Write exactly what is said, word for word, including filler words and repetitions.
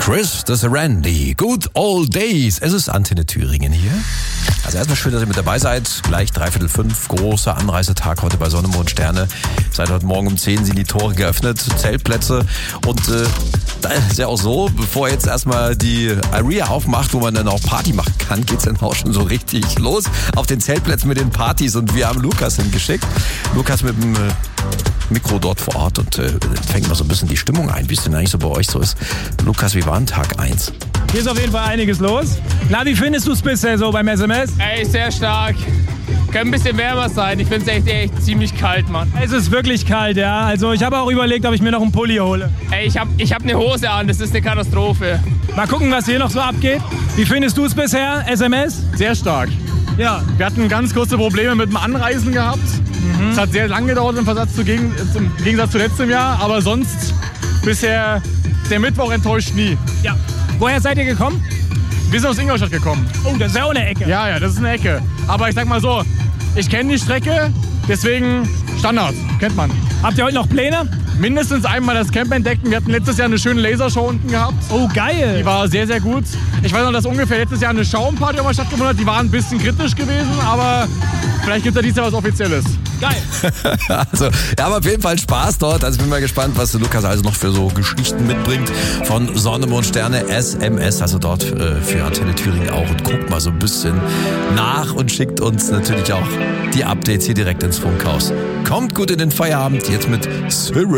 Chris, das ist Randy. Good old days. Es ist Antenne Thüringen hier. Also erstmal schön, dass ihr mit dabei seid. Gleich dreiviertel fünf, großer Anreisetag heute bei Sonne, Mond, Sterne. Seit heute Morgen um zehn sind die Tore geöffnet, Zeltplätze. Und äh, da ist ja auch so, bevor jetzt erstmal die Area aufmacht, wo man dann auch Party machen kann, geht's dann auch schon so richtig los auf den Zeltplätzen mit den Partys. Und wir haben Lukas hingeschickt. Lukas mit dem äh, Mikro dort vor Ort und äh, fängt mal so ein bisschen die Stimmung ein, wie es denn eigentlich so bei euch so ist. Lukas, wie war denn Tag eins? Hier ist auf jeden Fall einiges los. Na, wie findest du es bisher so beim S M S? Ey, sehr stark. Könnte ein bisschen wärmer sein. Ich finde es echt, echt ziemlich kalt, Mann. Es ist wirklich kalt, ja. Also ich habe auch überlegt, ob ich mir noch einen Pulli hole. Ey, ich habe ich hab eine Hose an. Das ist eine Katastrophe. Mal gucken, was hier noch so abgeht. Wie findest du es bisher, S M S? Sehr stark. Ja. Wir hatten ganz kurze Probleme mit dem Anreisen gehabt. Mhm. Es hat sehr lange gedauert im, Versatz zu gegen, im Gegensatz zu letztem Jahr. Aber sonst bisher der Mittwoch enttäuscht nie. Ja. Woher seid ihr gekommen? Wir sind aus Ingolstadt gekommen. Oh, das ist ja auch eine Ecke. Ja, ja, das ist eine Ecke. Aber ich sag mal so, ich kenne die Strecke, deswegen Standard, kennt man. Habt ihr heute noch Pläne? Mindestens einmal das Camp entdecken. Wir hatten letztes Jahr eine schöne Lasershow unten gehabt. Oh, geil. Die war sehr, sehr gut. Ich weiß noch, dass ungefähr letztes Jahr eine Schaumparty mal stattgefunden hat. Die war ein bisschen kritisch gewesen, aber vielleicht gibt es ja dieses Jahr was Offizielles. Geil. Also, ja, aber auf jeden Fall Spaß dort. Also ich bin mal gespannt, was Lukas also noch für so Geschichten mitbringt von Sonne, Mond, Sterne, S M S, also dort äh, für Antenne Thüringen auch. Und guckt mal so ein bisschen nach und schickt uns natürlich auch die Updates hier direkt ins Funkhaus. Kommt gut in den Feierabend, jetzt mit Cyril.